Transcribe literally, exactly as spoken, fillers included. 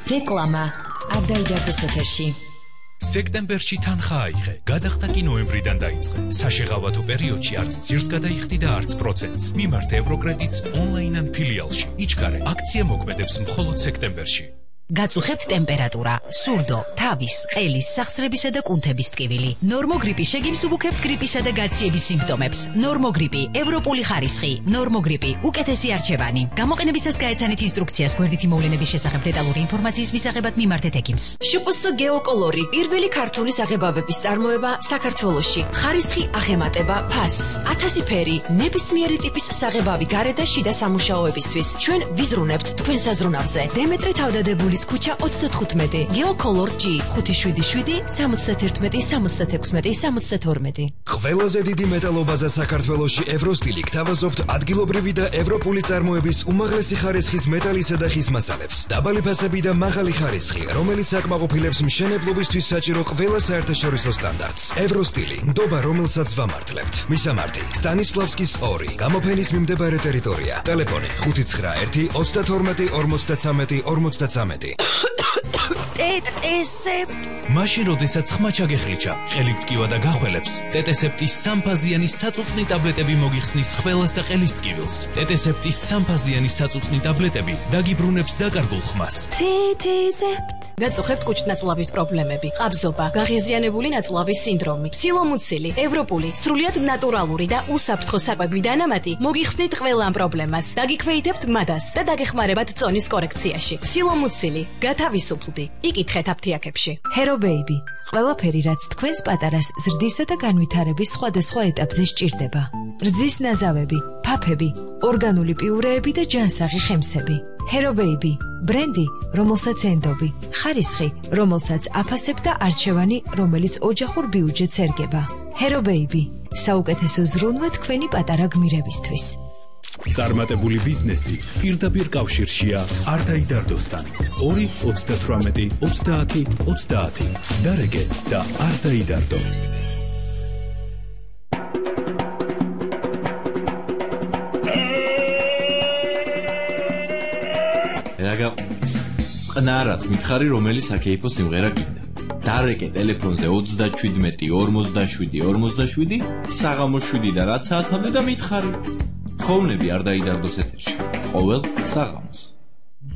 რეკლამა არ დაიდარდეს ეთერში. სექტემბერში თანხა აიღე, გადახდა კი ნოემბრიდან დაიწყე. საშეღავათო პერიოდში არც ძირს გადაიხდი და არც პროცენტს. მიმართ ევროკრედიტს ონლაინ ან ფილიალში. იჩქარე, აქცია მოქმედებს მხოლოდ სექტემბერში. გაწუხებთ ტემპერატურა, სურდო, თავის, ყელის, სახსრებისა და კუნთების ტკივილი. ნორმოგრიპი შეგიმსუბუქებთ გრიპისა და გაციების სიმპტომებს. ნორმოგრიპი, ევროპული ხარისხი, ნორმოგრიპი, უკეთესი არჩევანი. გამოყენებისას გაეცანით ინსტრუქციას გვერდითი მოვლენების შესახებ დეტალური ინფორმაციის მისაღებად მიმართეთ ექიმს. შპს გეოკოლორი, პირველი ქართული საღებავების წარმოება საქართველოში. ხარისხი აღემატება ფასს, ათასი ფერი, ნებისმიერი ტიპის საღებავი გარე და შიდა სამუშაოებისთვის. ჩვენ ვიზრუნებთ თქვენ საზრუნავზე. დემეტრე თავდადებული ქუჩა ოცდათხუთმეტი, გეოკოლორ ჯი ხუთი შვიდი შვიდი სამოცდაერთმეტი სამოცდათექვსმეტი სამოცდათორმეტი. ყველაზე დიდი მეტალობაზა საქართველოში ევროსტილი გთავაზობთ ადგილობრივი და ევროპული წარმოების უმაღლესი ხარისხის მეტალისა და ხის მასალებს. დაბალი ფასები და მაღალი ხარისხი, რომელიც აკმაყოფილებს მშენებლობისთვის საჭირო ყველა საერთაშორისო სტანდარტს. ევროსტილი, ნდობა რომელსაც ვამართლებთ. მისამართი: სტანისლავსკის ორი, გამოფენის მიმდებარე ტერიტორია. ტელეფონი ხუთი ცხრა ერთი ოცდათორმეტი ორმოცდაცამეტი ორმოცდაცამეტი. ტეტესეპტ მაშინ როდესაც ხმა ჩაგეხლიჩა, ყელით ტკივა და გახველებს, ტეტესეპტის სამფაზიანი საწუწნი ტაბლეტები მოგიხსნის ხველას და ყელის ტკივილს. ტეტესეპტის სამფაზიანი საწუწნი ტაბლეტები დაგიბრუნებს დაკარგულ ხმას. ტეტესეპტ გაწუხებთ კუჭნაწლავის პრობლემები, ყაბზობა, გაღიზიანებული ნაწლავის სინდრომი, სილომუცილი, ევროპული, სრულიად ნატურალური და უსაფრთხო საკვები დანამატი მოგიხსნით ყველა ამ პრობლემას. დაგიქვეითებთ მადას და დაგეხმარებათ წონის კორექციაში. სილომუცილი, გათავისუფლდი. იკითხეთ აფთიაქებში. Hero Baby, ყველაფერი რაც თქვენს პატარას ზრდისა და განვითარების სხვადასხვა ეტაპზე სჭირდება. რძის ნაზავები, ფაფები, ორგანული პიურეები და ჯანსაღი ხემსები. Hero Baby, ბრენდი, რომელსაც ენდობი, ხარისხი, რომელსაც აფასებ და არჩევანი, რომელიც ოჯახურ ბიუჯეტს ერგება. Hero Baby, საუკეთესო ზრუნვა თქვენი პატარა გმირებისთვის. წარმატებული ბიზნესი პირდაპირ კავშირშია არ დაიდარდოსთან. ორი ოცდათვრამეტი ოცდაათი ოცდაათი. დარეგე და არ დაიდარდო. რაგა წყნარად მითხარი რომელი საკეიფო სიმღერა გინდა. დარეკე ტელეფონზე ოცდაშვიდმეტი ორმოცდაშვიდი ორმოცდაშვიდი საღამოს შვიდი და რაც საათამდე და მითხარი. ხოვნები არ დაიდარდოს ეთერში. ყოველ საღამოს.